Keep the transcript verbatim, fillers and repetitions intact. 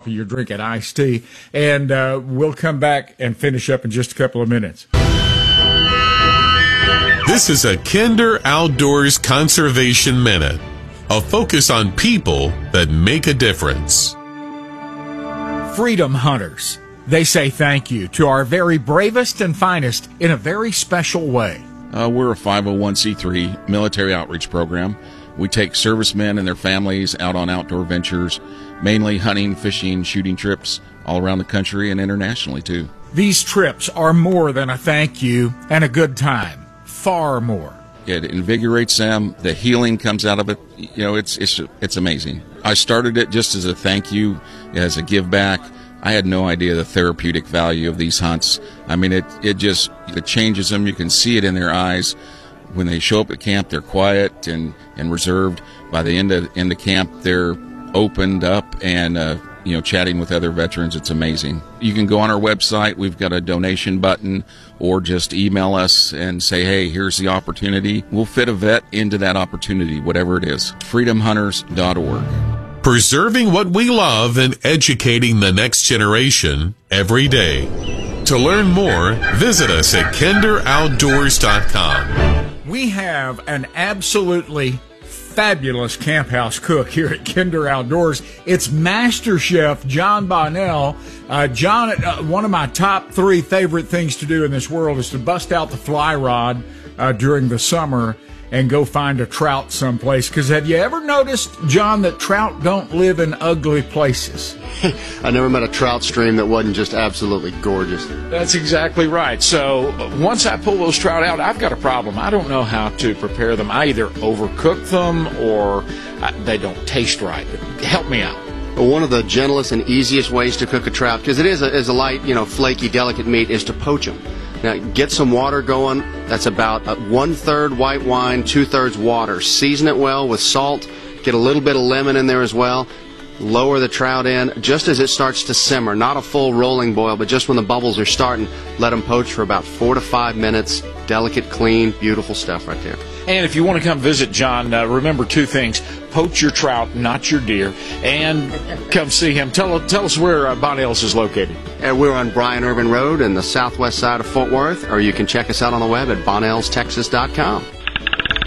coffee, you're drinking iced tea. And uh, we'll come back and finish up in just a couple of minutes. This is a Kinder Outdoors Conservation Minute, a focus on people that make a difference. Freedom hunters, they say thank you to our very bravest and finest in a very special way. Uh, we're a five oh one c three military outreach program. We take servicemen and their families out on outdoor ventures, mainly hunting, fishing, shooting trips all around the country and internationally too. These trips are more than a thank you and a good time. Far more. It invigorates them. The healing comes out of it. You know, it's it's it's amazing. I started it just as a thank you, as a give back. I had no idea the therapeutic value of these hunts. I mean, it it just it changes them. You can see it in their eyes. When they show up at camp, they're quiet and, and reserved. By the end of end of camp, they're opened up and uh, you know, chatting with other veterans. It's amazing. You can go on our website. We've got a donation button, or just email us and say, hey, here's the opportunity. We'll fit a vet into that opportunity, whatever it is. freedom hunters dot org. Preserving what we love and educating the next generation every day. To learn more, visit us at kinder outdoors dot com. We have an absolutely fabulous camp house cook here at Kinder Outdoors. It's Master Chef John Bonnell. Uh, John, uh, one of my top three favorite things to do in this world is to bust out the fly rod uh, during the summer and go find a trout someplace. Because have you ever noticed, John, that trout don't live in ugly places? I never met a trout stream that wasn't just absolutely gorgeous. That's exactly right. So once I pull those trout out, I've got a problem. I don't know how to prepare them. I either overcook them or I, they don't taste right. Help me out. Well, one of the gentlest and easiest ways to cook a trout, because it is a, is a light, you know, flaky, delicate meat, is to poach them. Now, get some water going. That's about one-third white wine, two-thirds water. Season it well with salt. Get a little bit of lemon in there as well. Lower the trout in just as it starts to simmer. Not a full rolling boil, but just when the bubbles are starting, let them poach for about four to five minutes. Delicate, clean, beautiful stuff right there. And if you want to come visit John, uh, remember two things. Poach your trout, not your deer, and come see him. Tell, tell us where uh, Bonnell's is located. And we're on Bryan Irvin Road in the southwest side of Fort Worth, or you can check us out on the web at bonnells texas dot com.